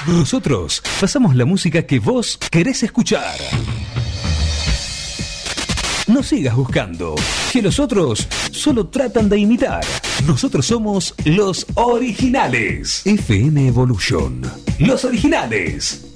Nosotros pasamos la música que vos querés escuchar. No sigas buscando, que los otros solo tratan de imitar. Nosotros somos los originales. FM Evolution. Los originales.